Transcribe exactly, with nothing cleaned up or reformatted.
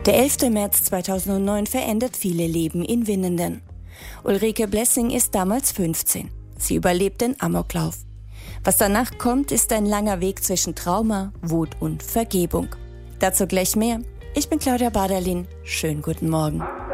Der elfte März zweitausendneun verändert viele Leben in Winnenden. Ulrike Blessing ist damals fünfzehn. Sie überlebt den Amoklauf. Was danach kommt, ist ein langer Weg zwischen Trauma, Wut und Vergebung. Dazu gleich mehr. Ich bin Claudia Baderlin. Schönen guten Morgen.